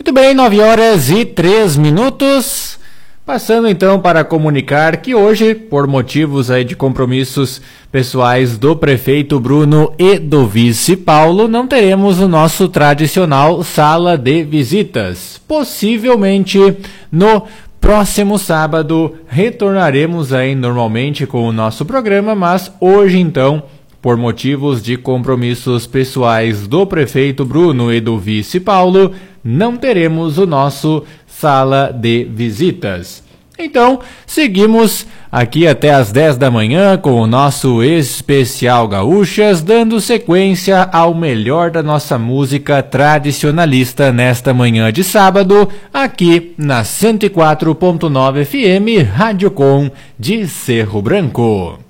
Muito bem, 9h03. Passando então para comunicar que hoje, por motivos aí de compromissos pessoais do prefeito Bruno e do vice Paulo, não teremos o nosso tradicional sala de visitas. Possivelmente no próximo sábado retornaremos aí normalmente com o nosso programa, mas hoje então, por motivos de compromissos pessoais do prefeito Bruno e do vice Paulo, não teremos o nosso sala de visitas. Então, seguimos aqui até às 10 da manhã com o nosso Especial Gaúchas, dando sequência ao melhor da nossa música tradicionalista nesta manhã de sábado, aqui na 104.9 FM Rádio Com de Cerro Branco.